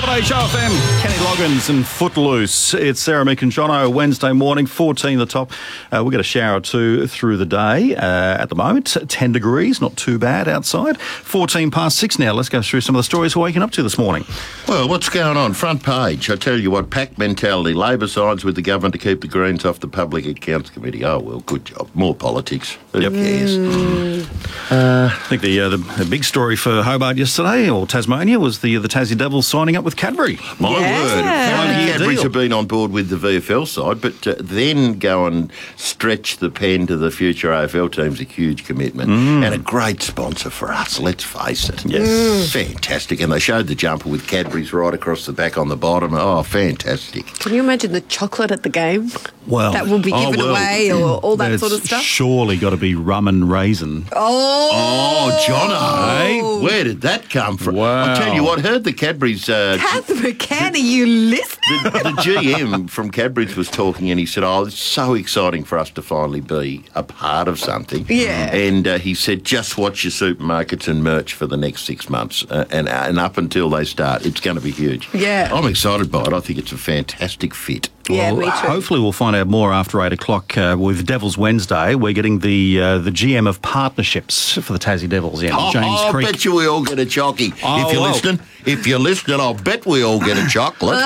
7HFM, Kenny Loggins and Footloose. It's Sarah, Mick and Jono, Wednesday morning, 14 the top. We'll get a shower or two through the day. At the moment, 10 degrees, not too bad outside. 14 past 6 now. Let's go through some of the stories we're waking up to this morning. Well, what's going on? Front page. I tell you what, pack mentality. Labor sides with the government to keep the Greens off the Public Accounts Committee. Oh, well, good job. More politics. Who cares? I think the big story for Hobart yesterday, or Tasmania, was the Tassie Devils signing up with Cadbury. My word. Five-year Cadbury's deal. have been on board with the VFL side, but then go and stretch the pen to the future AFL team's a huge commitment and a great sponsor for us, let's face it. Yes. Fantastic. And they showed the jumper with Cadbury's right across the back on the bottom. Oh, fantastic. Can you imagine the chocolate at the game? Well, That will be given away or all that there's sort of stuff? surely got to be rum and raisin. Oh, Jono. Hey? Where did that come from? Wow. I'll tell you what, heard the Cadbury's... Kath McCann, are you listening? The GM from Cadbury's was talking and he said, it's so exciting for us to finally be a part of something. Yeah. And he said, just watch your supermarkets and merch for the next 6 months and up until they start. It's going to be huge. Yeah. I'm excited by it. I think it's a fantastic fit. Yeah, Well, me too. hopefully we'll find out more after 8 o'clock with Devils Wednesday. We're getting the GM of partnerships for the Tassie Devils in, James I'll Creek. bet you we all get a chocky. Oh, if you're well. listening, I'll bet we all get a chocolate.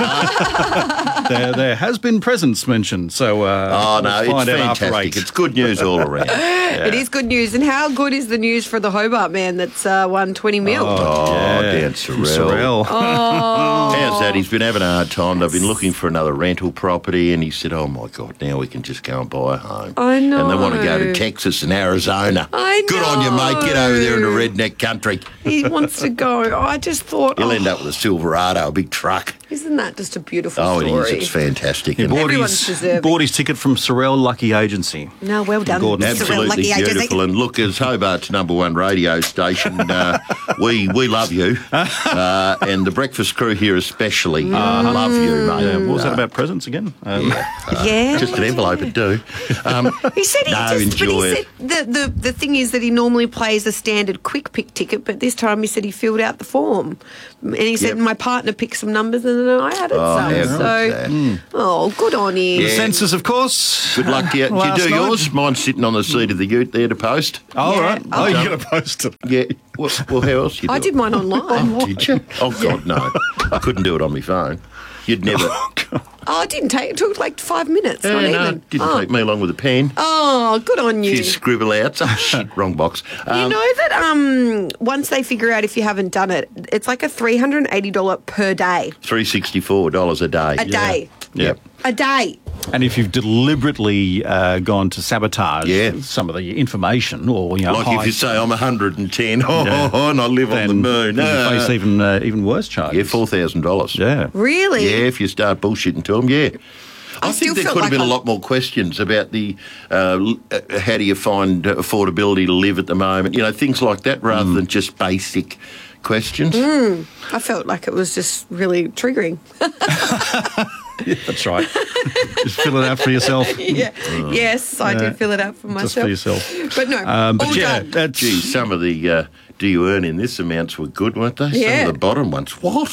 There has been presents mentioned, so Oh, no, we'll it's find out after 8. fantastic. It's good news all around. It is good news. And how good is the news for the Hobart man that's won 20 mil? Dan Sorrell. How's that? He's been having a hard time. They've been looking for another rental property, and he said, oh, my God, now we can just go and buy a home. I know. And they want to go to Texas and Arizona. I Good on you, mate. Get over there in the know. redneck country. He wants to go. I just thought, You'll end up with a Silverado, a big truck. isn't that just a beautiful Oh, story? it is. It's fantastic. He And bought Everyone's deserving. bought his ticket from Sorrell Lucky Agency. No, well done. Gordon. Sorrel absolutely Lucky Agency. beautiful. And look, as Hobart's #1 radio station, we love you. And the breakfast crew here especially love you, mate. Yeah, what was that about presents again? Yeah. Just an envelope would do. He said he No, just, enjoy but he said the thing is that he normally plays a standard quick pick ticket, but this time he said he filled out the form. And he said, Yep. my partner picked some numbers and then I added how some. good's So, that? oh, good on you. Yeah. Census, of course. Good luck to you. Did you Last do night. yours? Mine's sitting on the seat of the ute there to post. Oh, Yeah. right. Oh, you're going to post it. Yeah. Well, how else you do I it? did mine online. Did you? Oh, God, no. I couldn't do it on my phone. You'd never... Oh, it didn't take, it took like 5 minutes, not no, even. didn't take me along with a pen. Oh, good on you. Few scribble outs. Oh, shit, wrong box. You know that once they figure out if you haven't done it, it's like a $380 per day. $364 a day. A day. Yep. A day. And if you've deliberately gone to sabotage Yeah. some of the information or, Like if you say I'm 110 and I live on the moon. you face even worse charges. Yeah, $4,000. Yeah. Really? Yeah, if you start bullshitting to them, yeah. I still think there felt could have like been a I- lot more questions about the how do you find affordability to live at the moment, things like that, rather than just basic questions. I felt like it was just really triggering. That's right. Just fill it out for yourself. Yeah. Yes, I did fill it out for Just myself. for yourself. But no, But all yeah, done. that's... Gee, some of the do you earn in this amounts were good, weren't they? Yeah. Some of the bottom ones. What?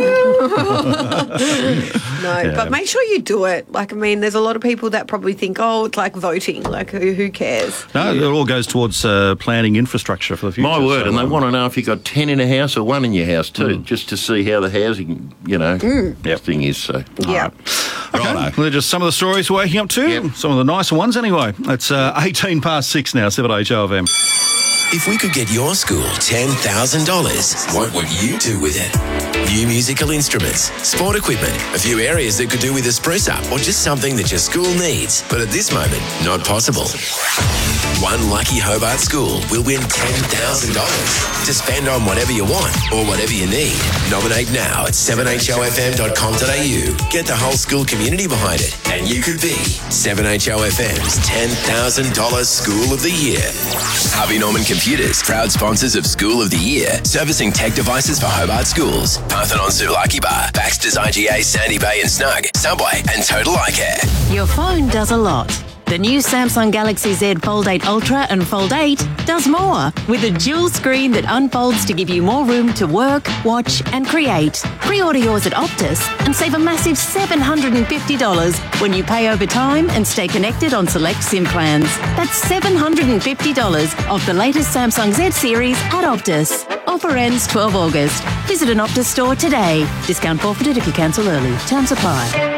No, but make sure you do it. Like, I mean, there's a lot of people that probably think, oh, it's like voting. Like, who cares? No, it all goes towards planning infrastructure for the future. My word, so, and they want to know if you got 10 in a house or 1 in your house too, just to see how the housing, thing is. So, Yeah. Okay, well, they're just some of the stories we're waking up to. Yep. Some of the nicer ones anyway. It's 18 past 6 now, 7HOFM. If we could get your school $10,000, what would you do with it? New musical instruments, sport equipment, a few areas that could do with a spruce up, or just something that your school needs. But at this moment, not possible. One lucky Hobart school will win $10,000 to spend on whatever you want or whatever you need. Nominate now at 7hofm.com.au. Get the whole school community behind it, and you could be 7HOFM's $10,000 School of the Year. Harvey Norman Computers, proud sponsors of School of the Year, servicing tech devices for Hobart schools. Parthenon Sulaki Bar, Baxter's IGA, Sandy Bay and Snug, Subway and Total Eye Care. Your phone does a lot. The new Samsung Galaxy Z Fold 8 Ultra and Fold 8 does more with a dual screen that unfolds to give you more room to work, watch and create. Pre-order yours at Optus and save a massive $750 when you pay over time and stay connected on select SIM plans. That's $750 off the latest Samsung Z series at Optus. Offer ends 12 August. Visit an Optus store today. Discount forfeited if you cancel early. Terms apply.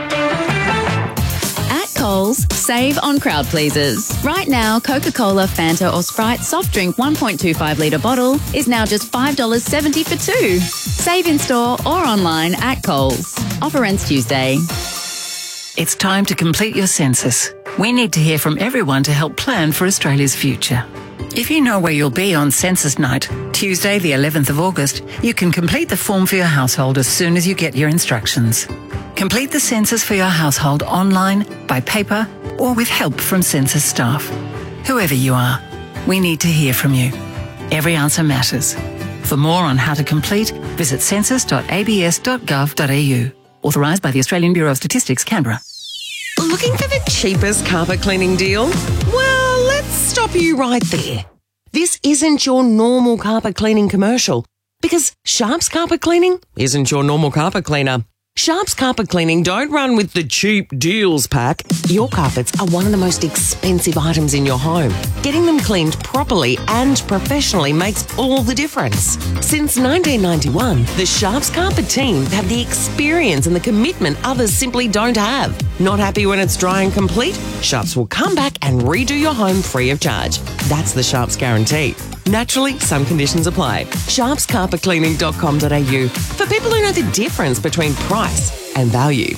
Coles, save on crowd pleasers. Right now, Coca-Cola, Fanta or Sprite soft drink 1.25 litre bottle is now just $5.70 for two. Save in store or online at Coles. Offer ends Tuesday. It's time to complete your census. We need to hear from everyone to help plan for Australia's future. If you know where you'll be on census night, Tuesday the 11th of August, you can complete the form for your household as soon as you get your instructions. Complete the census for your household online, by paper, or with help from census staff. Whoever you are, we need to hear from you. Every answer matters. For more on how to complete, visit census.abs.gov.au. Authorised by the Australian Bureau of Statistics, Canberra. Looking for the cheapest carpet cleaning deal? Well, let's stop you right there. This isn't your normal carpet cleaning commercial because Sharps Carpet Cleaning isn't your normal carpet cleaner. Sharps Carpet Cleaning don't run with the cheap deals pack. Your carpets are one of the most expensive items in your home. Getting them cleaned properly and professionally makes all the difference. Since 1991, the Sharps Carpet team have the experience and the commitment others simply don't have. Not happy when it's dry and complete? Sharps will come back and redo your home free of charge. That's the Sharps guarantee. Naturally, some conditions apply. sharpscarpetcleaning.com.au for people who know the difference between price and value.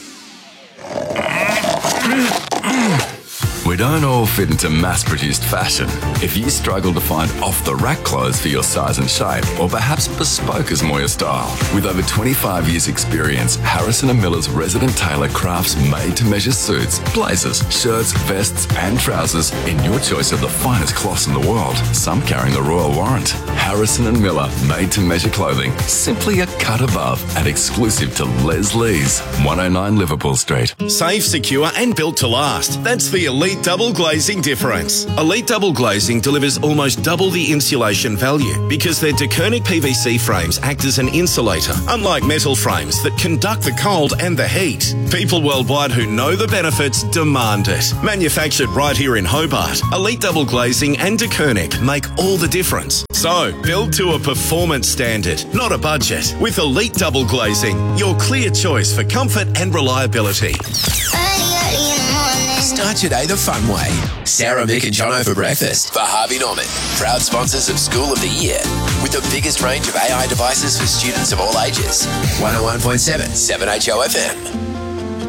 We don't all fit into mass-produced fashion. If you struggle to find off-the-rack clothes for your size and shape, or perhaps bespoke is more your style, with over 25 years' experience, Harrison & Miller's resident tailor crafts made-to-measure suits, blazers, shirts, vests and trousers in your choice of the finest cloths in the world, some carrying the royal warrant. Harrison & Miller made-to-measure clothing, simply a cut above and exclusive to Les Lee's, 109 Liverpool Street. Safe, secure and built to last. That's the Elite Double Glazing difference. Elite Double Glazing delivers almost double the insulation value because their DeKernick PVC frames act as an insulator, unlike metal frames that conduct the cold and the heat. People worldwide who know the benefits demand it. Manufactured right here in Hobart, Elite Double Glazing and DeKernick make all the difference. So, build to a performance standard, not a budget. With Elite Double Glazing, your clear choice for comfort and reliability. Start your day the fun way. Sarah, Mick and Jono for breakfast for Harvey Norman, proud sponsors of School of the Year, with the biggest range of AI devices for students of all ages. 101.7 7HO FM.